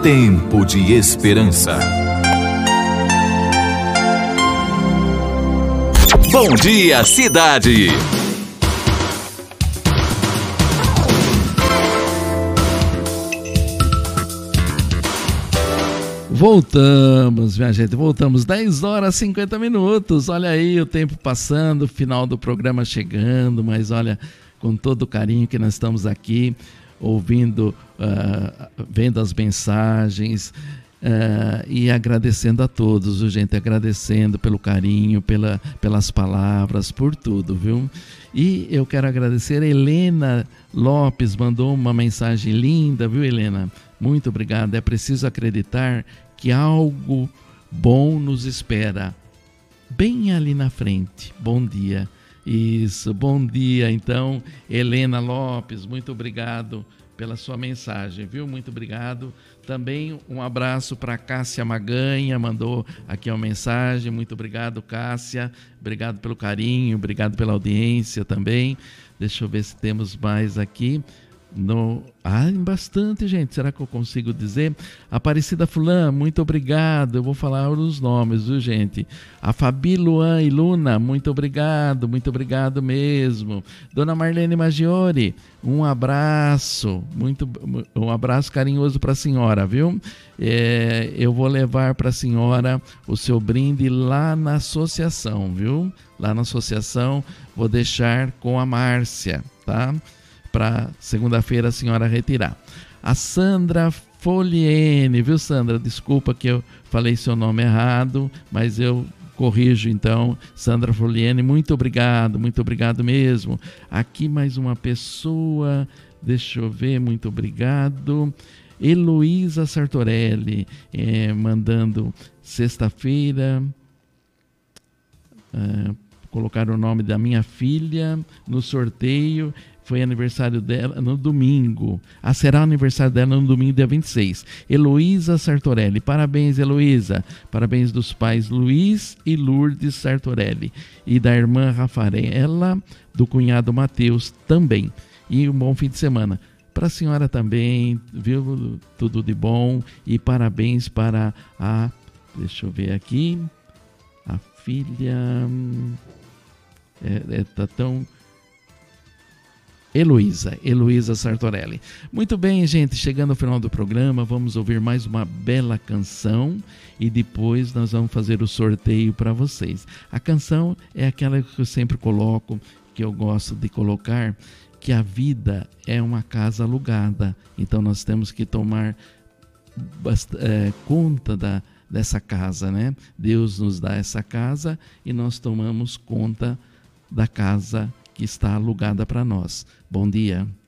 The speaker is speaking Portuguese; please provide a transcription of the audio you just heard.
tempo de esperança. Bom dia, cidade! Voltamos, minha gente, voltamos, 10 horas e 50 minutos, olha aí o tempo passando, final do programa chegando, mas olha, com todo o carinho que nós estamos aqui, ouvindo, vendo as mensagens e agradecendo a todos, viu, gente, agradecendo pelo carinho, pelas palavras, por tudo, viu? E eu quero agradecer a Helena Lopes, mandou uma mensagem linda, viu, Helena? Muito obrigado, é preciso acreditar que algo bom nos espera, bem ali na frente. Bom dia. Isso, bom dia. Então, Helena Lopes, muito obrigado pela sua mensagem, viu? Muito obrigado. Também um abraço para Cássia Maganha, mandou aqui uma mensagem. Muito obrigado, Cássia. Obrigado pelo carinho, obrigado pela audiência também. Deixa eu ver se temos mais aqui. Bastante, gente. Será que eu consigo dizer? Aparecida Fulã, muito obrigado. Eu vou falar os nomes, viu, gente? A Fabi, Luan e Luna, muito obrigado mesmo. Dona Marlene Maggiore, um abraço, um abraço carinhoso para a senhora, viu? Eu vou levar para a senhora o seu brinde lá na associação, viu? Lá na associação, vou deixar com a Márcia, tá? Para segunda-feira a senhora retirar. A Sandra Foliene, viu, Sandra? Desculpa que eu falei seu nome errado, mas eu corrijo então. Sandra Foliene, muito obrigado mesmo. Aqui mais uma pessoa, deixa eu ver, muito obrigado. Heloísa Sartorelli, mandando sexta-feira, colocar o nome da minha filha no sorteio. Foi aniversário dela no domingo. Será aniversário dela no domingo, dia 26. Heloísa Sartorelli. Parabéns, Heloísa. Parabéns dos pais Luiz e Lourdes Sartorelli. E da irmã Rafaela, do cunhado Matheus também. E um bom fim de semana. Para a senhora também, viu? Tudo de bom. E parabéns para a... Deixa eu ver aqui. A filha... Tá tão... Heloísa Sartorelli. Muito bem, gente, chegando ao final do programa, vamos ouvir mais uma bela canção e depois nós vamos fazer o sorteio para vocês. A canção é aquela que eu sempre coloco, que eu gosto de colocar, que a vida é uma casa alugada, então nós temos que tomar conta dessa casa, né? Deus nos dá essa casa e nós tomamos conta da casa que está alugada para nós. Bom dia.